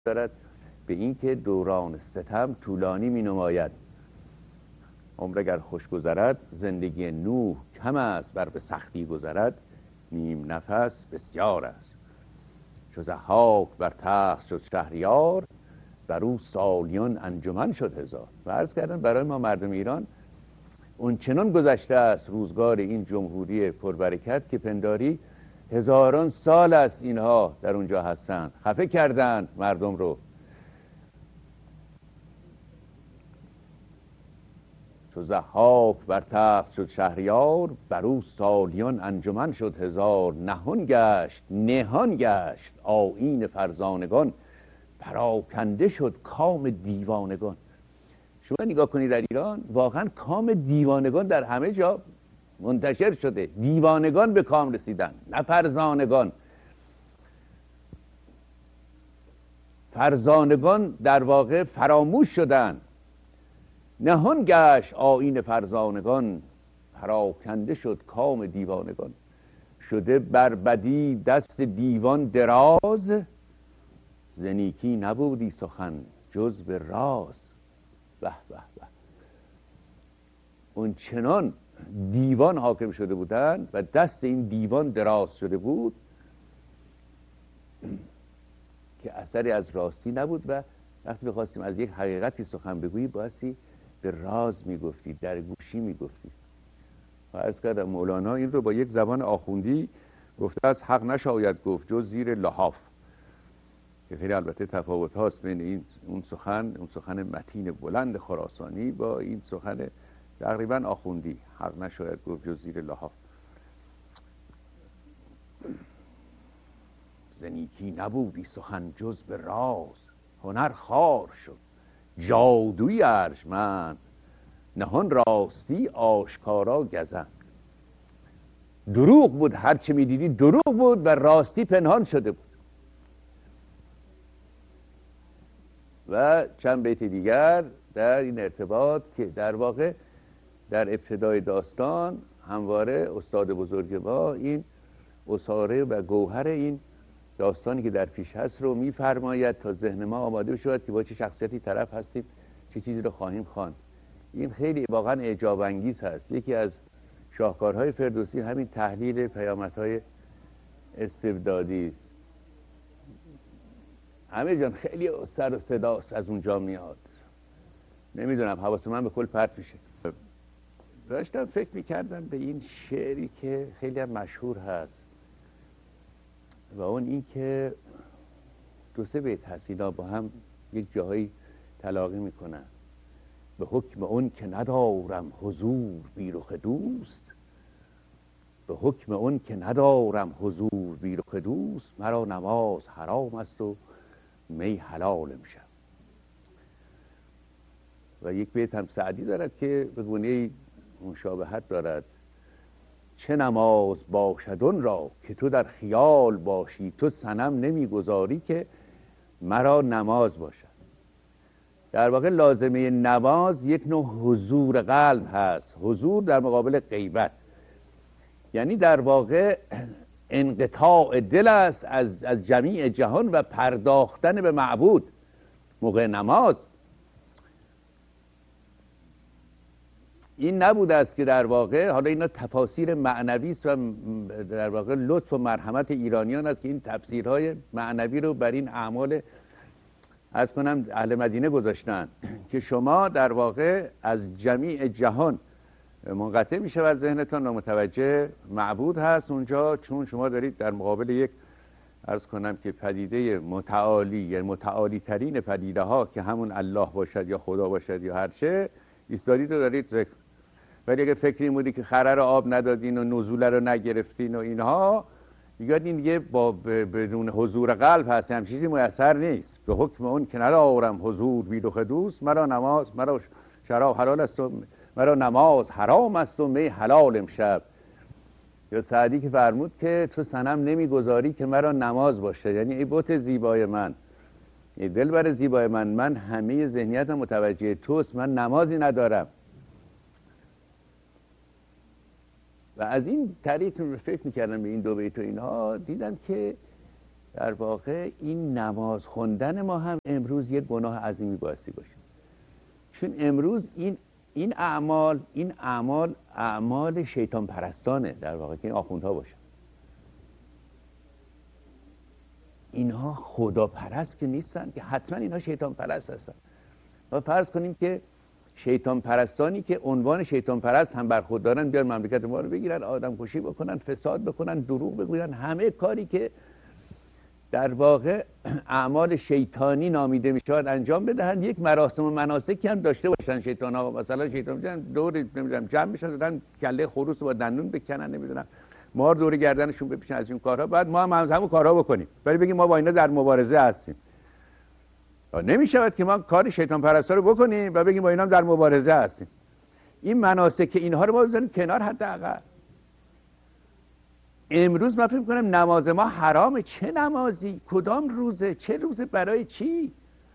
دارد به این که دوران ستم طولانی می نماید. عمر اگر خوش گذرد زندگی نوح کم است، بر به سختی گذرد نیم نفس بسیار است. چو ضحاک بر تخت شد شهریار، بر او سالیان انجمن شد هزار. و عرض کردن برای ما مردم ایران اون چنان گذشته است روزگار این جمهوری پربرکت که پنداری هزاران سال است اینها در اونجا هستند. خفه کردند مردم رو. چو ضحاک بر تخت شد شهریار، بر او سالیان انجمن شد هزار. نهان گشت آیین فرزانگان، پراکنده شد کام دیوانگان. شما نگاه کنید در ایران واقعا کام دیوانگان در همه جا منتشر شده. دیوانگان به کام رسیدن، نه فرزانگان. فرزانگان در واقع فراموش شدن. نهان گشت آیین فرزانگان، پراکنده شد کام دیوانگان. شده بر بدی دست دیوان دراز، ز نیکی نبودی سخن جز به راز. به به به. اون چنان دیوان حاکم شده بودند و دست این دیوان دراز شده بود که اثری از راستی نبود و وقتی بخواستیم از یک حقیقتی سخن بگویی بایستی به راز میگفتی، در گوشی میگفتی. و عرض کردم مولانا این رو با یک زبان آخوندی گفته از حق نشاید گفت جز زیر لحاف، که خیلی البته تفاوت هاست بین این اون سخن متین بلند خراسانی با این سخن تقریبا آخوندی. حق نشاید گفت جز زیر لحاف. ز نیکی نبودی سخن جز به راز، هنر خوار شد جادوی ارجمند، نهان راستی آشکارا گزند. دروغ بود، هر چه میدیدی دروغ بود و راستی پنهان شده بود. و چند بیت دیگر در این ارتباط که در واقع در ابتدای داستان همواره استاد بزرگ ما این اساره و گوهر این داستانی که در پیش هست رو میفرماید تا ذهن ما آماده شود که با چه شخصیتی طرف هستیم، چه چیزی رو خواهیم خواند. این خیلی واقعا اعجاب انگیز هست. یکی از شاهکارهای فردوسی همین تحلیل پیامدهای استبدادی است. همه جان خیلی سر و صداست از اونجا میاد. نمیدونم، حواس من به کل پرت میشه. داشتم فکر میکردم به این شعری که خیلی هم مشهور هست و اون این که دو سه بیت هست اینا با هم یک جاهایی تلاقی میکنن. به حکم اون که ندارم حضور بی رخ دوست، به حکم اون که ندارم حضور بی رخ دوست، مرا نماز حرام است و می حلال امشب. و یک بیت هم سعدی دارد که به گونه مشابهت دارد. چه نماز باشدون را که تو در خیال باشی، تو صنم نمیگذاری که مرا نماز باشد. در واقع لازمه نماز یک نوع حضور قلب هست. حضور در مقابل غیبت، یعنی در واقع انقطاع دل است از جمیع جهان و پرداختن به معبود موقع نماز. این نبوده است که در واقع، حالا اینا تفاسیر معنوی است و در واقع لطف و مرحمت ایرانیان است که این تفسیرهای معنوی رو بر این اعمال از کنم اهل مدینه گذاشتن که شما در واقع از جمیع جهان منقطع می شود ذهنتان و متوجه معبود هست اونجا، چون شما دارید در مقابل یک عرض کنم که پدیده متعالی، یعنی متعالی ترین پدیده ها که همون الله باشد یا خدا باشد یا هر چه ایستادید و دارید ذکر. ولی اگه فکری بودی که خره رو آب ندادین و نزوله رو نگرفتین و اینها، دیگه این دیگه با بدون حضور قلب هست، هم چیزی میسر نیست. به حکم اون که ندارم حضور بی رخ دوست، مرا نماز، مرا شراب حلال است و مرا نماز حرام است و می حلال امشب. یا سعدی که فرمود که تو صنم نمیگذاری که مرا نماز باشه، یعنی ای بت زیبای من، ای دلبر زیبای من همه ذهنیتم متوجه توست، من نمازی ندارم. و از این طریق فکر میکردم به این دو بیت و اینها، دیدم که در واقع این نماز خوندن ما هم امروز یک گناه عظیمی بایستی باشه، چون امروز این اعمال شیطان پرستانه در واقع که این آخوندها باشن. اینها خدا پرست که نیستن، که حتما اینها شیطان پرست هستن. ما فرض کنیم که شیطان پرستانی که عنوان شیطان پرست هم برخوردارن بیان مملکت ما رو بگیرن، آدم کشی بکنن، فساد بکنن، دروغ بگوین، همه کاری که در واقع اعمال شیطانی نامیده میشود انجام بدهن. یک مراسم و مناسکی هم داشته باشن شیطان ها، مثلا شیطان میشن دور نمیدونم جمع میشن دادن کله خروس رو با دندون بکنن، نمیدونم مار دور گردنشون بپیچن، از این کارها. بعد ما هم همون کارها بکنیم ولی بگیم ما با اینا در مبارزه هستیم. نمیشود که ما کار شیطان پرستا رو بکنیم و بگیم با اینا هم در مبارزه هستیم. این مناسک اینها رو ما بذاریم کنار حداقل. امروز من فکر می‌کنم نماز ما حرامه. چه نمازی؟ کدام روزه؟ چه روزه؟ برای چی؟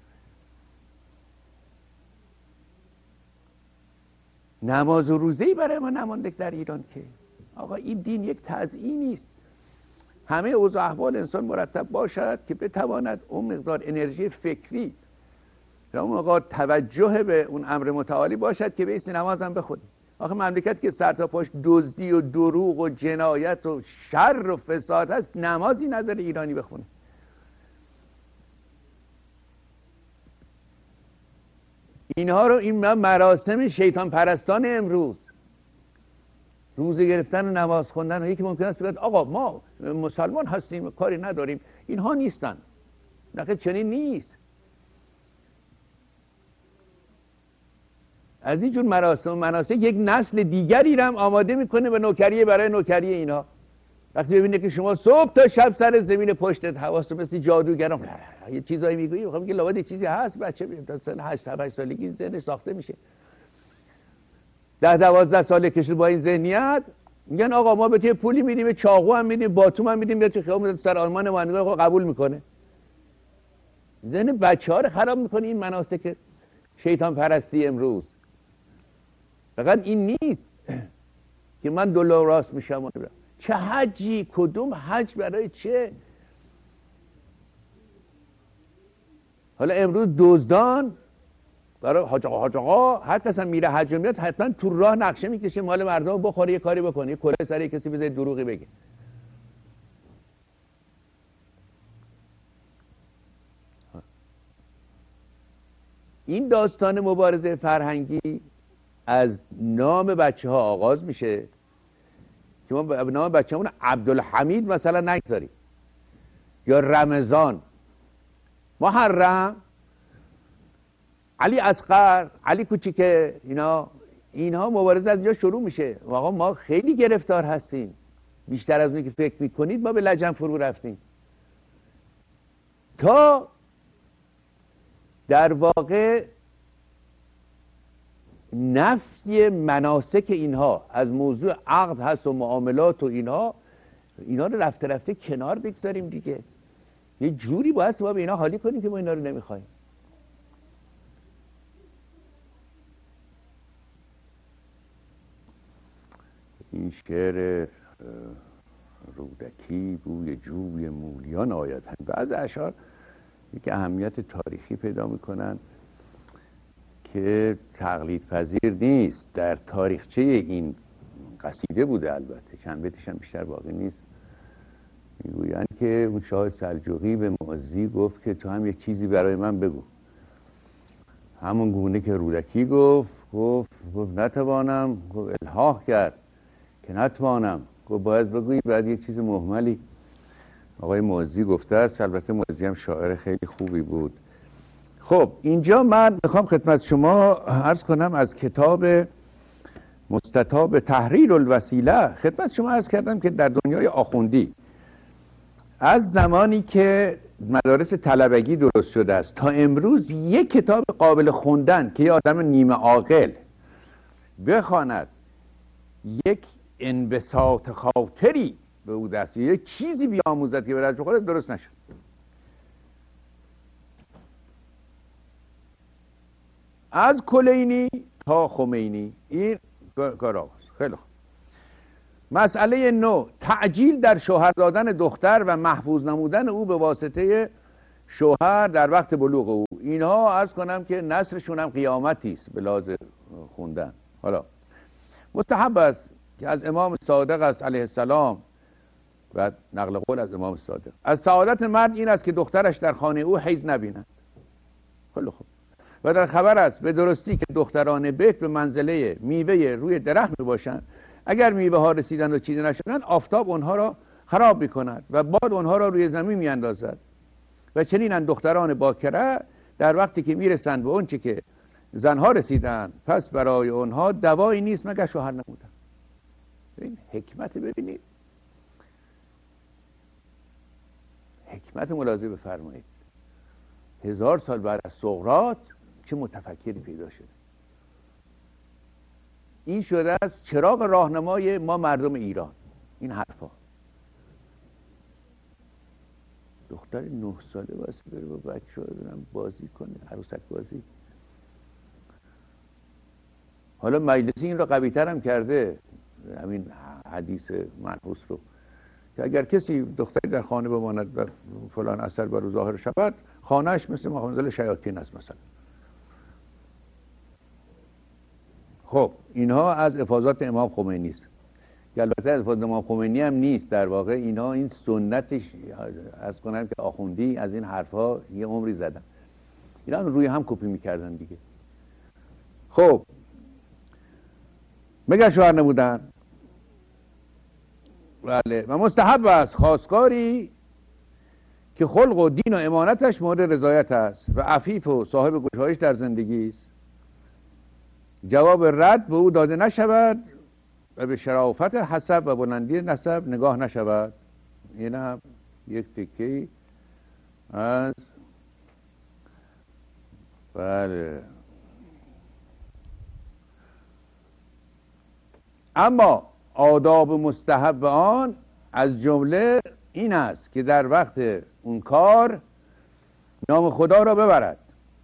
نماز و روزه‌ای برای ما نمانده در ایران که آقا این دین یک تزیینی است. همه اوضاع احوال انسان مرتب باشد که بتواند اون مقدار انرژی فکری و اون مقدار توجه به اون امر متعالی باشد که به اسم نماز هم بخونیم. آخه مملکت که سر تا پاش دزدی و دروغ و جنایت و شر و فساد هست، نمازی نداره ایرانی بخونه. اینها رو این مراسم شیطان پرستان امروز، روزه گرفتن و نماز خوندن و یکی ممکن است بگه آقا ما مسلمان هستیم کاری نداریم، اینها نیستن. نخیر چنین نیست. از اینجور مراسم و مناسک یک نسل دیگری رو هم آماده میکنه به نوکری برای نوکری اینا. وقتی ببینه که شما صبح تا شب سر زمین پشتت حواست مثل جادوگران یه چیزایی میگویی، میخوام میگه لابد یه چیزی هست، بچه تا سن 8 سالگی ذهنش ساخته میشه. 10-12 ساله که شد با این ذهنیت میگن آقا ما به چه پولی میدیم، چاقو هم میدیم، باتوم هم میدیم، چه خیام سر آلمان ماندگار قبول میکنه. ذهن بچه‌ها رو خراب میکنه این مناسک شیطان پرستی امروز. فقط این نیست که من دلار راست میشم. چه حجی؟ کدوم حج؟ برای چه؟ حالا امروز دزدان برای حاج آقا هر کس هم میره حج میاد حتما تو راه نقشه میکشه مال مردم بخوره، یه کاری بکنه، یه کله سر کسی بذاره دروغی بگه. این داستان مبارزه فرهنگی از نام بچه ها آغاز میشه که ما به نام بچه همون عبدالحمید مثلا نگذاریم، یا رمضان، محرم، علی اصغر، علی کوچیکه. اینها مبارزه از اینجا شروع میشه. آقا ما خیلی گرفتار هستیم، بیشتر از اونی که فکر میکنید ما به لجن فرو رفتیم. تا در واقع نفی مناسک اینها از موضوع عقد هست و معاملات و اینها رو رفته رفته کنار بگذاریم دیگه. یه جوری باید ما به اینا حالی کنیم که ما اینا رو نمیخوایم. این شعر رودکی بوی جوی مولیان آید، بعض اشعار یک اهمیت تاریخی پیدا میکنن که تقلید پذیر نیست. در تاریخچه این قصیده بوده، البته چند بیتش هم بیشتر باقی نیست. میگویند که اون شاه سلجوقی به معزی گفت که تو هم یک چیزی برای من بگو. همون گونه که رودکی گفت نتوانم. گفت الحاح کرد که نتوانم. گفت باید بگویی. بعد یک چیز مهملی آقای معزی گفته است. البته معزی هم شاعر خیلی خوبی بود. خب اینجا من میخوام خدمت شما عرض کنم از کتاب مستطاب تحریر الوسیله خدمت شما عرض کردم که در دنیای آخوندی از زمانی که مدارس طلبگی درست شده است تا امروز یک کتاب قابل خوندن که یه آدم نیمه عاقل بخواند یک انبساط خاطری به او دست، یک چیزی بیاموزد که به درد بخوره، درست نشد. از کلینی تا خمینی این کار آغاز. خیلی خوب. مسئله 9 تعجیل در شوهر دادن دختر و محفوظ نمودن او به واسطه شوهر در وقت بلوغ او. اینها عرض کنم که نصرشون هم قیامتی است به لحاظ خوندن. حالا مستحب است که از امام صادق است علیه السلام و نقل قول از امام صادق، از سعادت مرد این است که دخترش در خانه او حیض نبیند. خیلی خوب. و در خبر است به درستی که دختران بیت به منزله میوه روی درخت می باشند، اگر میوه ها رسیدن و چیده نشدند آفتاب اونها را خراب می کند و باد اونها را روی زمین می اندازد. و چنین دختران باکره در وقتی که می رسند به اون چی که زنها رسیدند، پس برای اونها دوایی نیست مگر شوهر نمودن. این حکمت ببینید، حکمت ملاحظه بفرمایید. 1000 سال بعد از سقراط چه متفکری پیدا شده. این شده است چراغ راهنمای ما مردم ایران. این حرفا دختر 9 ساله واسه بره با بچه‌ها بازی کنه، عروسک بازی. حالا مجلسی این رو قوی‌تر هم کرده، همین حدیث منحوس رو، که اگر کسی دختری در خانه بماند و فلان اثر بر او ظاهر شود، خانهش مثل منزل شیاطین است مثلا. خب اینها از افاضات امام خمینی است، که البته از افاضات امام خمینی هم نیست در واقع. اینها این سنتش از کنم که آخوندی از این حرفها یه عمری زدن، اینا روی هم کپی میکردن دیگه. خب مگر شوهر نبودن؟ بله. و مستحب است خواستگاری که خلق و دین و امانتش مورد رضایت است و عفیف و صاحب گشایش در زندگی است، جواب رد به او داده نشود و به شرافت حسب و بلندی نسب نگاه نشود. این هم یک تکی از بله. اما آداب مستحب آن از جمله این است که در وقت اون کار نام خدا را ببرد،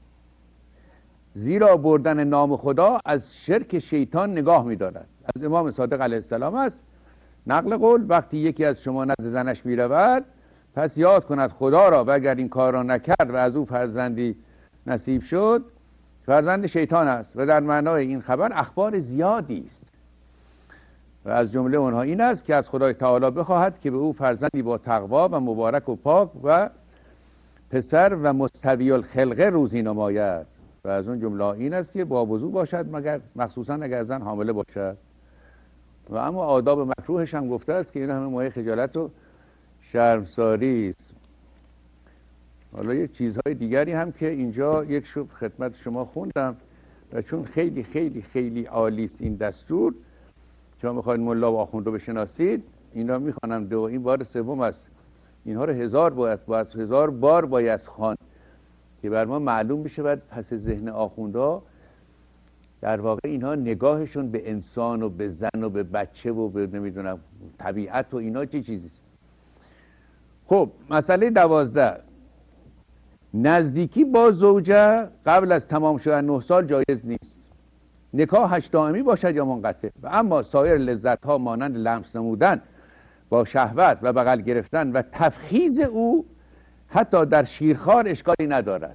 زیرا بردن نام خدا از شرک شیطان نگاه می‌دارد. از امام صادق علیه السلام است نقل قول: وقتی یکی از شما نزد زنش می‌رود پس یاد کند خدا را و اگر این کار را نکرد و از او فرزندی نصیب شد فرزند شیطان است. و در معنای این خبر اخبار زیادی است و از جمله اونها این است که از خدای تعالی بخواهد که به او فرزندی با تقوا و مبارک و پاک و پسر و مستوی الخلقه روزی نماید. و از اون جمله این است که با وضو باشد مگر مخصوصا اگر زن حامله باشد. و اما آداب مکروهش هم گفته است که این همه مایه خجالت و شرمساری است. حالا یک چیزهای دیگری هم که اینجا یک شب خدمت شما خوندم و چون خیلی خیلی خیلی عالی است این دستور، شما میخواید ملا و آخوند رو بشناسید، این را میخوانم این بار سوم است. اینها رو 1000 بار باید خواند که بر ما معلوم بشه بعد پس ذهن آخوندها در واقع اینها نگاهشون به انسان و به زن و به بچه و به نمیدونم طبیعت و اینا چه چیزیست. خب مسئله 12 نزدیکی با زوجه قبل از تمام شدن 9 سال جایز نیست. نکاحش دائمی باشد یا منقطع. و اما سایر لذت ها مانند لمس نمودن با شهوت و بغل گرفتن و تفخیذ او حتی در شیرخوار اشکالی ندارد.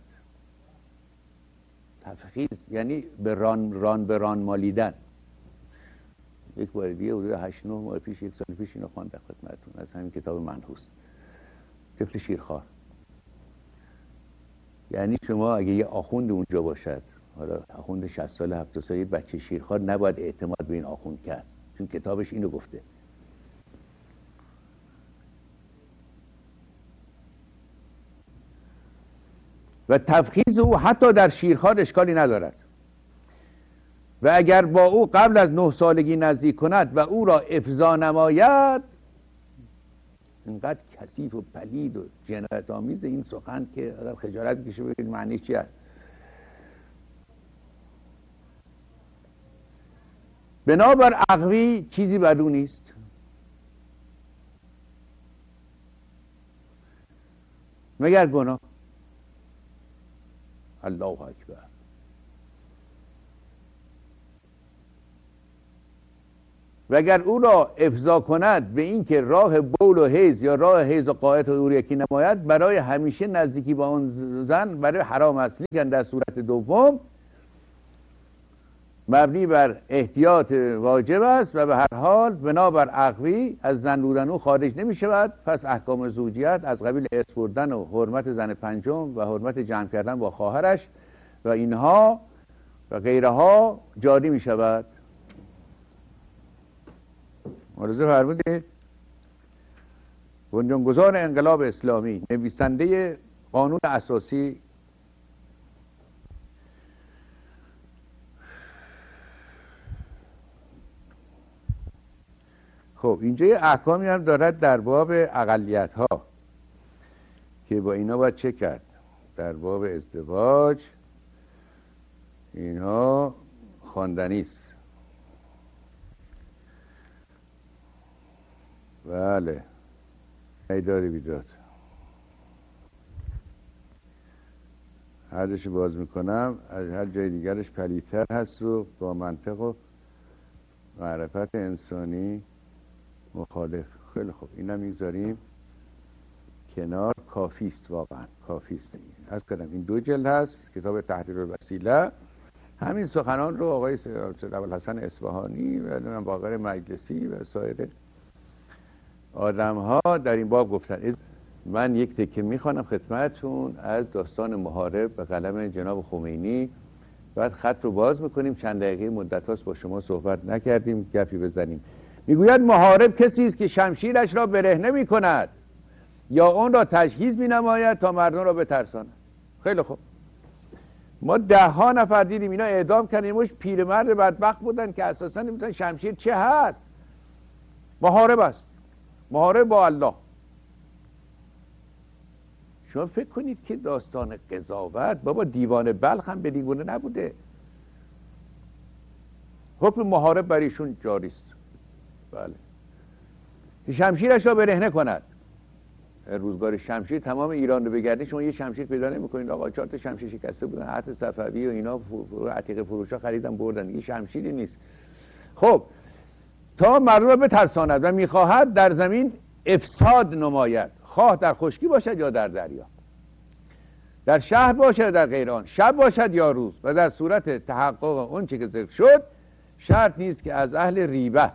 تفخیذ یعنی به ران مالیدن. یک بار دیگه حدود 8-9 ماه پیش، یک سال پیش اینو خواندم خدمتتون از همین کتاب منحوس. طفل شیرخوار یعنی شما اگه یه آخوند اونجا باشد، حالا آخوند 60 ساله 70 ساله، بچه شیرخوار، نباید اعتماد به این آخوند کرد چون کتابش اینو گفته. و تفخیذ او حتی در شیرخوار اشکالی ندارد. و اگر با او قبل از 9 سالگی نزدیک کند و او را افضا نماید، اینقدر کثیف و پلید و جنایت آمیز این سخن که آدم خجالت میکشه ببین معنیش چی است. بنابر عقوی چیزی بدو نیست. مگر گناه. الله اکبر. و اگر او را افضا کند به این که راه بول و حیض یا راه حیض و غایط او یکی نماید، برای همیشه نزدیکی با اون زن برای حرام است. لیکن در صورت دوم مبنی بر احتیاط واجب است و به هر حال بنابر عقوی از زن بودن او خارج نمی شود. پس احکام زوجیت از قبیل ارث بردن و حرمت زن پنجم و حرمت جمع کردن با خواهرش و اینها و غیرها جاری می شود. ملاحظه فرمودید؟ بنیانگذار انقلاب اسلامی، نویسنده قانون اساسی، خب اینجا یه احکامی هم دارد در باب اقلیت ها که با اینا باید چه کرد. در باب ازدواج اینها خواندنی است. بله ایداری بیداد هرچی باز میکنم از هر جای دیگرش پلیتر هست و با منطق و معرفت انسانی مخالف. خیلی خوب اینم میگذاریم کنار. کافیست، واقعا کافیست. از کردم این 2 جلد هست کتاب تحریر الوسیله. همین سخنان رو آقای ابوالحسن اصفهانی و باقر مجلسی و سایر آدم ها در این باب گفتن. من یک تکه میخوانم خدمتتون از داستان محارب به قلم جناب خمینی، بعد خط رو باز میکنیم. چند دقیقه مدت هاست با شما صحبت نکردیم، گپی بزنیم. میگوید محارب کسی است که شمشیرش را برهنه میکند یا اون را تجهیز مینماید تا مردم را بترساند. خیلی خوب، ما 10 نفر دیدیم اینا اعدام کردن، مش پیرمرد بدبخت بودن که اساسا نمیدونن شمشیر چه هست. محارب است، محارب با الله. شما فکر کنید که داستان قضاوت، بابا دیوان بلخ هم به دیگونه نبوده. حکم محارب بر ایشون جاری است. بله، شمشیرش را برهنه کند. روزگار شمشیر تمام ایران رو بگردید شما یه شمشیر پیدا نمی‌کنید. آقا 4 تا شمشیر شکسته بودن، عهد صفوی و اینا عتیق فروشا خریدن بردن، یه شمشیری نیست. خب تا مردم را بترساند و میخواهد در زمین افساد نماید، خواه در خشکی باشد یا در دریا، در شهر باشد یا در غیر آن، شب باشد یا روز، و در صورت تحقق اون چه که ذکر شد شرط نیست که از اهل ریبه،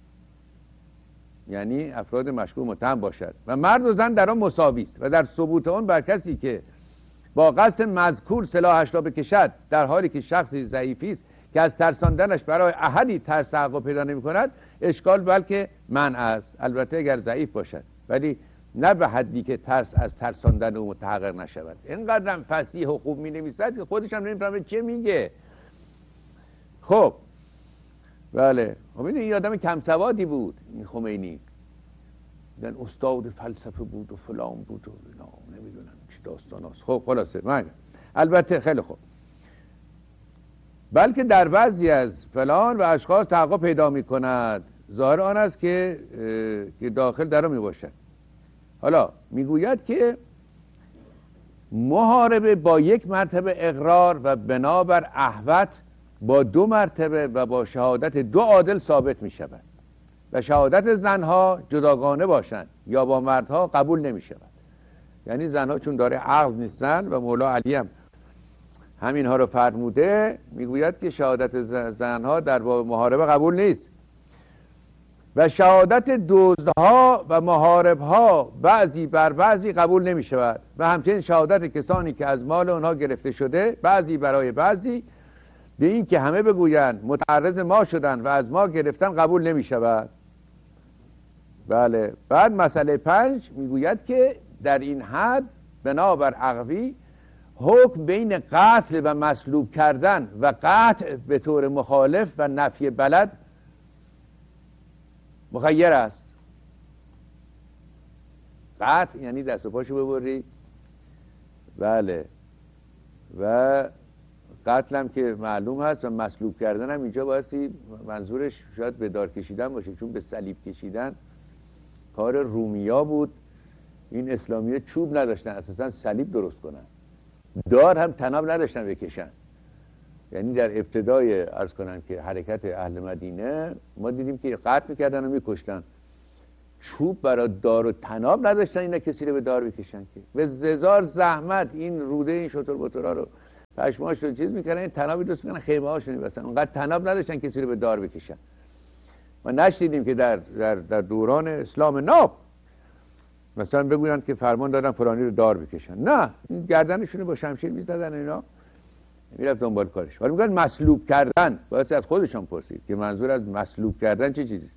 یعنی افراد مشکوک متهم باشد و مرد و زن در آن مساوی است و در ثبوت آن بر کسی که با قصد مذکور سلاحش را بکشد در حالی که شخصی ضعیفی است که از ترساندنش برای احدی ترس تحقق پیدا نمی کند اشکال بلکه منع است، البته اگر ضعیف باشد، ولی نه به حدی که ترس از ترساندن او متحقق نشود. اینقدر فصیح و خوب می نویسد که خودش هم نمیفهمه چه میگه. خب بله، خب این آدم کم سوادی بود این خمینی، یعنی استاد فلسفه بود و فلان بود و نمیدونم چه داستان هست. خب خلاصه من البته خیلی خوب، بلکه در بعضی از فلان و اشخاص تحقق پیدا می کند، ظاهر آن است که داخل در آن می باشد. حالا میگوید که محاربه با 1 مرتبه اقرار و بنابر احوت با 2 مرتبه و با شهادت 2 عادل ثابت می شود و شهادت زنها جداگانه باشند یا با مردها قبول نمی شود. یعنی زنها چون داره عقل نیستن و مولا علی هم همینها رو فرموده، میگوید که شهادت زنها در باب محاربه قبول نیست و شهادت دزدها و محاربها بعضی بر بعضی قبول نمی شود و همچنین شهادت کسانی که از مال اونها گرفته شده بعضی برای بعضی به این که همه بگویند متعرض ما شدن و از ما گرفتن قبول نمی شود. بله، بعد مسئله 5 میگوید که در این حد بنابر عقوی حکم بین قتل و مصلوب کردن و قطع به طور مخالف و نفی بلد مخیر است. قطع یعنی دست و پاشو ببری، بله، و قتل هم که معلوم هست و مصلوب کردن هم اینجا بایستی منظورش شاید به دار کشیدن باشه، چون به صلیب کشیدن کار رومیا بود. این اسلامیه چوب نداشتن اساسا صلیب درست کنن، دار هم تناب نداشتن بکشن. یعنی در ابتدای عرض کنم که حرکت اهل مدینه ما دیدیم که قتل میکردن و میکشتن، چوب برای دار و طناب نداشتن اینا کسی رو به دار بکشن که به ززار زحمت این روده این شتر بترا رو پشماش رو چیز میکردن، این طنابی درست میکنن خیمه هاشون میبستن، اونقدر طناب نداشتن کسی رو به دار بکشن. ما نشدیدیم که در دوران اسلام ناب مثلا بگویند که فرمان دادن فلانی رو دار بکشن، نه، گردنشون رو با شمشیر میزدن اینا میرفت دنبال کارش. ولی میگن مصلوب کردن، باید از خودشون پرسید که منظور از مصلوب کردن چه چیزی است.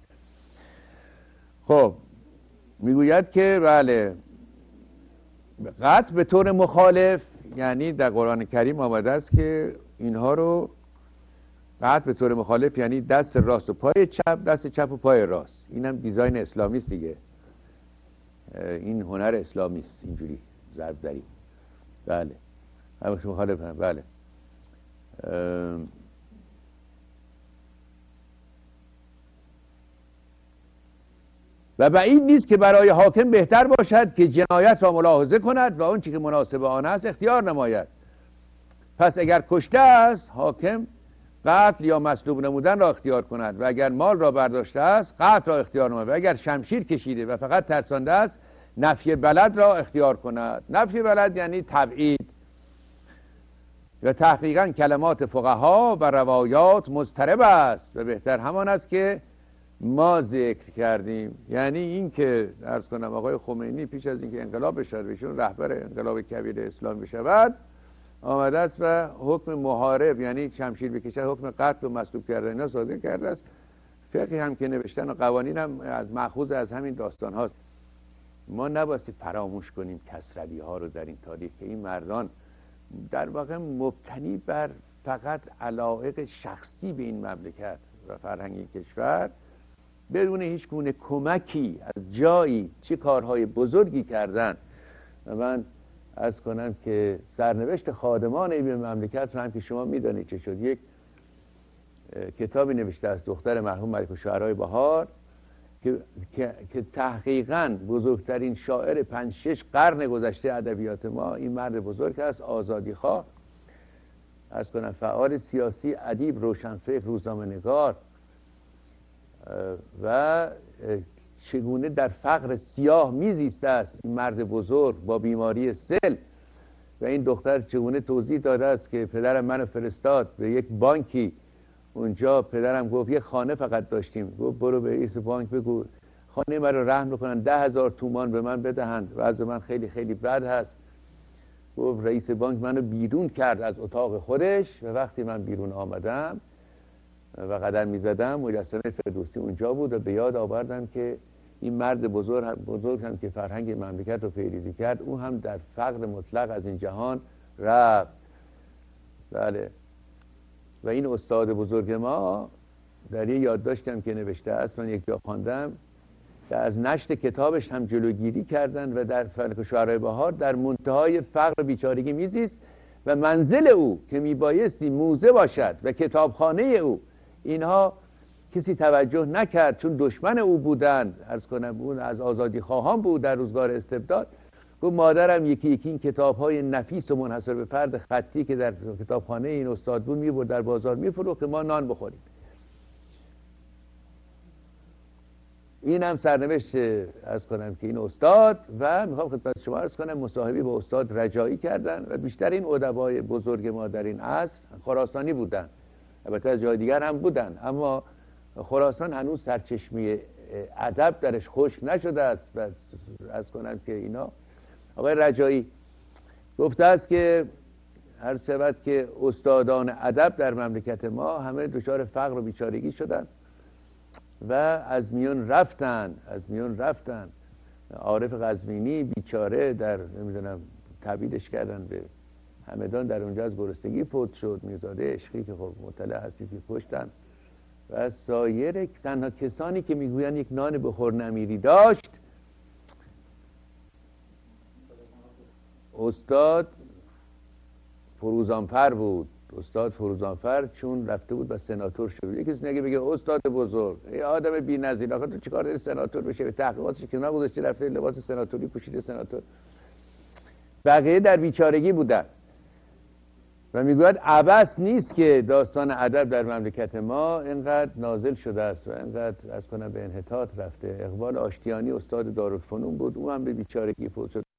خب میگوید که بله قتل به طور مخالف، یعنی در قرآن کریم آمده است که اینها رو قتل به طور مخالف یعنی دست راست و پای چپ، دست چپ و پای راست. اینم دیزاین اسلامی است دیگه، این هنر اسلامی است اینجوری ضرب زدن. بله همش مخالف هم. بله و بعید نیست که برای حاکم بهتر باشد که جنایت را ملاحظه کند و اون چیزی که مناسب آن است اختیار نماید. پس اگر کشته است حاکم قتل یا مصلوب نمودن را اختیار کند و اگر مال را برداشته است قتل را اختیار نماید و اگر شمشیر کشیده و فقط ترسانده است نفی بلد را اختیار کند. نفی بلد یعنی تبعید. و تحقیقا کلمات فقها و روایات مضطرب است و بهتر همان است که ما ذکر کردیم. یعنی این که عرض کنم آقای خمینی پیش از اینکه انقلاب بشود بشون رهبر انقلاب کبیر اسلام بشود آمده است و حکم محارب یعنی شمشیر بکشد، حکم قتل و مصلوب کردن اینا صادر کرده است. فقهی هم که نوشتن و قوانین هم از مأخوذ از همین داستان هاست. ما نباید فراموش کنیم کسروی ها رو در این تاریخ که این مردان در واقع مبتنی بر فقط علایق شخصی به این مملکت و فرهنگ این کشور بدون هیچ گونه کمکی از جایی چه کارهای بزرگی کردن. و من عرض کنم که سرنوشت خادمان این مملکت رو هم که شما میدانید چه شد. کتابی نوشته از دختر مرحوم ملک الشعرای بهار که تحقیقاً بزرگترین شاعر 5-6 قرن گذشته ادبیات ما این مرد بزرگ است، آزادیخواه، عرض کنم فعال سیاسی، ادیب، روشنفکر، روزنامه‌نگار و چگونه در فقر سیاه میزیسته است این مرد بزرگ با بیماری سل. و این دختر چگونه توضیح داده است که پدرم منو فرستاد به یک بانکی، اونجا پدرم گفت یه خانه فقط داشتیم، گفت برو به رئیس بانک بگو خانه من رو رهن بکنن 10,000 تومان به من بدهند، وضع من خیلی خیلی بد هست. گفت رئیس بانک منو بیرون کرد از اتاق خودش و وقتی من بیرون آمدم و قدم میزدم مجسمه فردوسی اونجا بود و به یاد آوردم که این مرد بزرگ هم که فرهنگ مملکت رو پیریزی کرد اون هم در فقر مطلق از این جهان رفت. بله. و این استاد بزرگ ما در یه یادداشتم که نوشته است من یک جا خواندم که از نشر کتابش هم جلوگیری کردن و در ملک شعرای بهار در منتهای فقر و بیچارگی میزیست و منزل او که میبایستی موزه باشد و کتابخانه او اینها کسی توجه نکرد چون دشمن او بودند. عرض کنم اون از آزادی خواهان بود در روزگار استبداد. گفت مادرم یکی یکی این کتاب‌های نفیس و منحصر به فرد خطی که در کتابخانه این استاد بود میبرد در بازار میفروخت که ما نان بخوریم. این هم سرنوشت عرض کنم که این استاد. و میخوام خدمت شما عرض کنم مصاحبی با استاد رجایی کردن و بیشتر این ادبای بزرگ ما در این عصر خراسانی بودن، البته از جای دیگر هم بودن، اما خراسان هنوز سرچشمه ادب درش خشک نشده است. و عرض کنم که اینا آقای رجایی گفته است که هر شود که استادان ادب در مملکت ما همه دچار فقر و بیچارگی شدن و از میان رفتن. عارف قزوینی بیچاره در نمیدونم تبعیدش کردن به همدان، در اونجا از گرسنگی فوت شد. میرزاده عشقی که خب مطلع هستی که کشتن و سایر تنها کسانی که میگوین یک نان بخور نمیری داشت استاد فروزانفر بود. استاد فروزانفر چون رفته بود و سناتور شد. یکی کسی نگه بگه استاد بزرگ ای آدم بی‌نظیر آخه تو چیکار داری سناتور بشه؟ به تحقیقاتش کنار گذاشته رفته لباس سناتوری پوشیده سناتور. بقیه در بیچارگی بودن و میگوید عبث نیست که داستان ادب در مملکت ما اینقدر نازل شده است و اینقدر از کنم به انحطاط رفته. اقبال آشتیانی استاد دارالفنون بود، او هم به بیچارگی فوت شد.